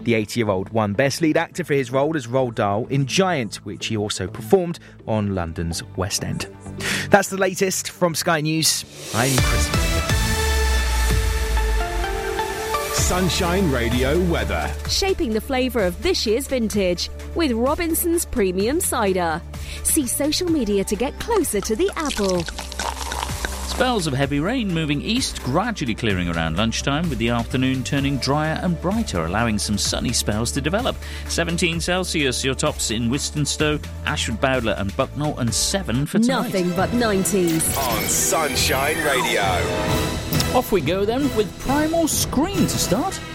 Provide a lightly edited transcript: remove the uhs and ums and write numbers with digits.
The 80-year-old won Best Lead Actor for his role as Roald Dahl in Giant, which he also performed on London's West End. That's the latest from Sky News. I'm Chris. Sunshine Radio weather. Shaping the flavour of this year's vintage with Robinson's Premium Cider. See social media to get closer to the apple. Spells of heavy rain moving east, gradually clearing around lunchtime, with the afternoon turning drier and brighter, allowing some sunny spells to develop. 17 Celsius, your tops in Wistonstow, Ashford, Bowdler and Bucknell, and 7 for tonight. Nothing but 90s. On Sunshine Radio. Off we go then with Primal Scream to start.